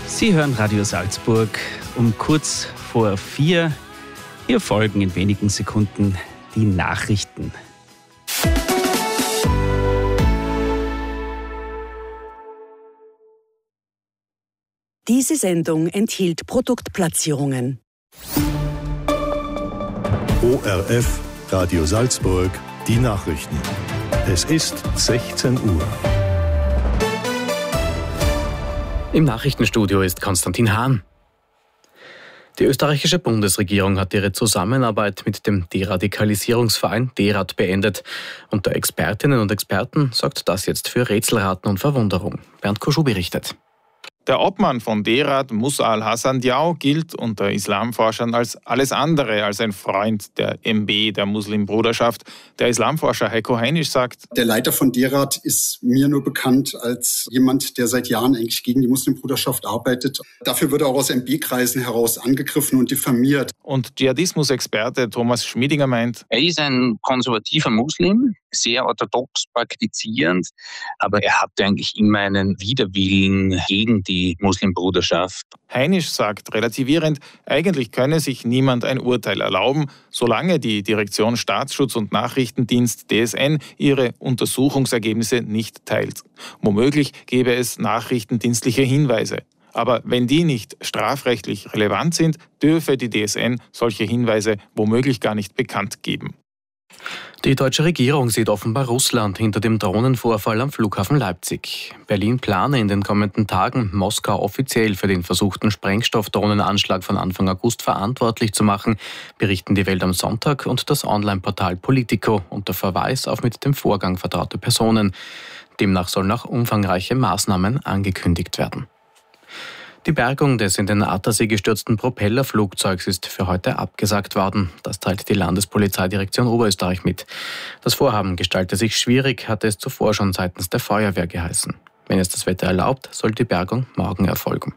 Sie hören Radio Salzburg um kurz vor 4. Hier folgen in wenigen Sekunden die Nachrichten. Diese Sendung enthielt Produktplatzierungen. ORF Radio Salzburg, die Nachrichten. Es ist 16 Uhr. Im Nachrichtenstudio ist Konstantin Hahn. Die österreichische Bundesregierung hat ihre Zusammenarbeit mit dem Deradikalisierungsverein DERAD beendet. Unter Expertinnen und Experten sorgt das jetzt für Rätselraten und Verwunderung. Bernd Kuschu berichtet. Der Obmann von DERAD, Musa al-Hassan Diaw, gilt unter Islamforschern als alles andere als ein Freund der MB, der Muslimbruderschaft. Der Islamforscher Heiko Heinisch sagt: Der Leiter von DERAD ist mir nur bekannt als jemand, der seit Jahren eigentlich gegen die Muslimbruderschaft arbeitet. Dafür wird er auch aus MB-Kreisen heraus angegriffen und diffamiert. Und Dschihadismus-Experte Thomas Schmiedinger meint: Er ist ein konservativer Muslim, sehr orthodox praktizierend, aber er hatte eigentlich immer einen Widerwillen gegen die Muslimbruderschaft. Heinisch sagt relativierend, eigentlich könne sich niemand ein Urteil erlauben, solange die Direktion Staatsschutz und Nachrichtendienst DSN ihre Untersuchungsergebnisse nicht teilt. Womöglich gäbe es nachrichtendienstliche Hinweise. Aber wenn die nicht strafrechtlich relevant sind, dürfe die DSN solche Hinweise womöglich gar nicht bekannt geben. Die deutsche Regierung sieht offenbar Russland hinter dem Drohnenvorfall am Flughafen Leipzig. Berlin plane in den kommenden Tagen, Moskau offiziell für den versuchten Sprengstoffdrohnenanschlag von Anfang August verantwortlich zu machen, berichten die Welt am Sonntag und das Online-Portal Politico unter Verweis auf mit dem Vorgang vertraute Personen. Demnach sollen auch umfangreiche Maßnahmen angekündigt werden. Die Bergung des in den Attersee gestürzten Propellerflugzeugs ist für heute abgesagt worden. Das teilt die Landespolizeidirektion Oberösterreich mit. Das Vorhaben gestalte sich schwierig, hatte es zuvor schon seitens der Feuerwehr geheißen. Wenn es das Wetter erlaubt, soll die Bergung morgen erfolgen.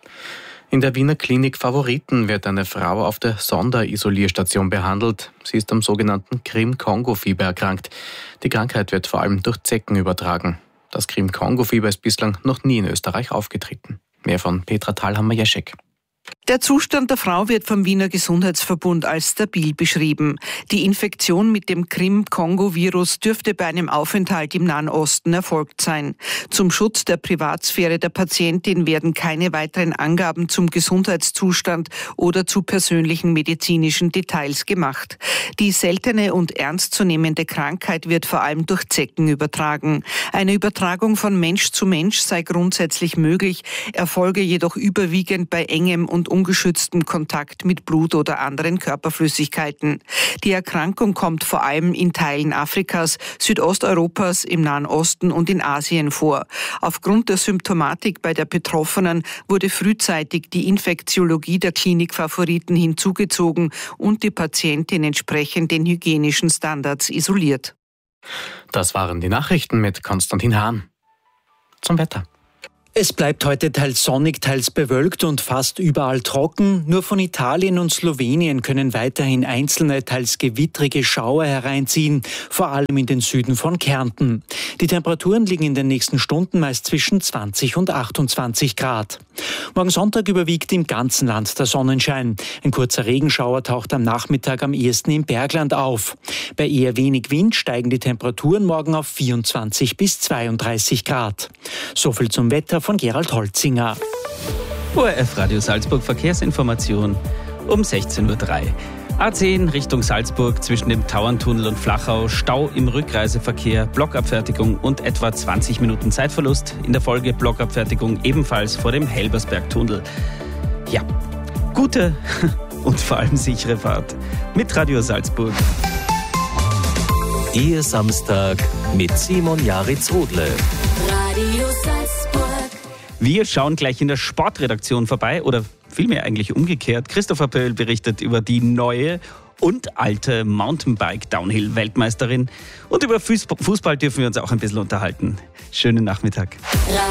In der Wiener Klinik Favoriten wird eine Frau auf der Sonderisolierstation behandelt. Sie ist am sogenannten Krim-Kongo-Fieber erkrankt. Die Krankheit wird vor allem durch Zecken übertragen. Das Krim-Kongo-Fieber ist bislang noch nie in Österreich aufgetreten. Mehr von Petra Thalhammer-Jeschek. Der Zustand der Frau wird vom Wiener Gesundheitsverbund als stabil beschrieben. Die Infektion mit dem Krim-Kongo-Virus dürfte bei einem Aufenthalt im Nahen Osten erfolgt sein. Zum Schutz der Privatsphäre der Patientin werden keine weiteren Angaben zum Gesundheitszustand oder zu persönlichen medizinischen Details gemacht. Die seltene und ernstzunehmende Krankheit wird vor allem durch Zecken übertragen. Eine Übertragung von Mensch zu Mensch sei grundsätzlich möglich, erfolge jedoch überwiegend bei engem und ungeschütztem Kontakt mit Blut oder anderen Körperflüssigkeiten. Die Erkrankung kommt vor allem in Teilen Afrikas, Südosteuropas, im Nahen Osten und in Asien vor. Aufgrund der Symptomatik bei der Betroffenen wurde frühzeitig die Infektiologie der Klinik Favoriten hinzugezogen und die Patientin entsprechend den hygienischen Standards isoliert. Das waren die Nachrichten mit Konstantin Hahn. Zum Wetter. Es bleibt heute teils sonnig, teils bewölkt und fast überall trocken. Nur von Italien und Slowenien können weiterhin einzelne, teils gewittrige Schauer hereinziehen, vor allem in den Süden von Kärnten. Die Temperaturen liegen in den nächsten Stunden meist zwischen 20 und 28 Grad. Morgen Sonntag überwiegt im ganzen Land der Sonnenschein. Ein kurzer Regenschauer taucht am Nachmittag am ehesten im Bergland auf. Bei eher wenig Wind steigen die Temperaturen morgen auf 24 bis 32 Grad. Soviel zum Wetter von Gerald Holzinger. ORF Radio Salzburg Verkehrsinformation um 16.03 Uhr. A10 Richtung Salzburg zwischen dem Tauerntunnel und Flachau, Stau im Rückreiseverkehr, Blockabfertigung und etwa 20 Minuten Zeitverlust. In der Folge Blockabfertigung ebenfalls vor dem Helbersbergtunnel. Ja, gute und vor allem sichere Fahrt mit Radio Salzburg. Ihr Samstag mit Simon Jaritz-Rudle. Radio Salzburg. Wir schauen gleich in der Sportredaktion vorbei oder vielmehr eigentlich umgekehrt. Christopher Pöll berichtet über die neue und alte Mountainbike-Downhill-Weltmeisterin. Und über Fußball dürfen wir uns auch ein bisschen unterhalten. Schönen Nachmittag.